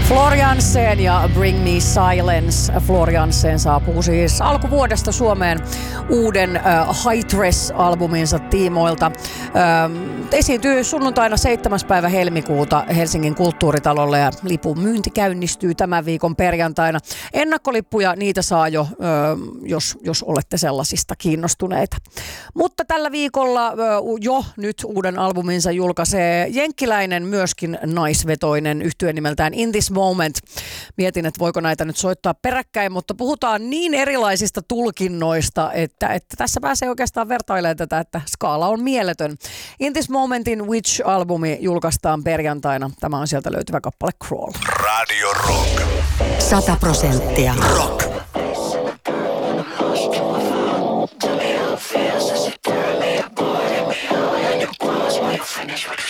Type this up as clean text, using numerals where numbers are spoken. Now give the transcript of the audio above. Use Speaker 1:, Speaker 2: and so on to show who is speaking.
Speaker 1: Floriansen ja Bring Me Silence. Floriansen saapuu siis alkuvuodesta Suomeen uuden High Dress-albuminsa tiimoilta. Esiintyy sunnuntaina 7. päivä helmikuuta Helsingin Kulttuuritalolla ja lipun myynti käynnistyy tämän viikon perjantaina. Ennakkolippuja niitä saa jo, jos olette sellaisista kiinnostuneita. Mutta tällä viikolla jo nyt uuden albuminsa julkaisee jenkkiläinen myöskin naisvetoinen yhtye nimeltään In This Moment. Mietin, että voiko näitä nyt soittaa peräkkäin, mutta puhutaan niin erilaisista tulkinnoista, että tässä pääsee oikeastaan vertailemaan tätä, että skaala on mieletön. In This Momentin Witch-albumi julkaistaan perjantaina. Tämä on sieltä löytyvä kappale Crawl.
Speaker 2: Radio Rock.
Speaker 3: 100%
Speaker 2: Rock.
Speaker 4: Finish with